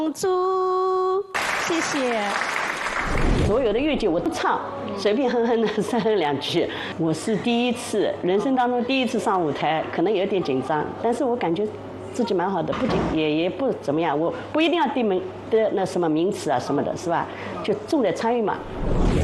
公主，谢谢。所有的乐句我都唱，随便哼哼的三哼两句。我是第一次，人生当中第一次上舞台，可能有点紧张，但是我感觉自己蛮好的，不仅也不怎么样，我不一定要得那什么名词啊什么的，是吧？就重在参与嘛。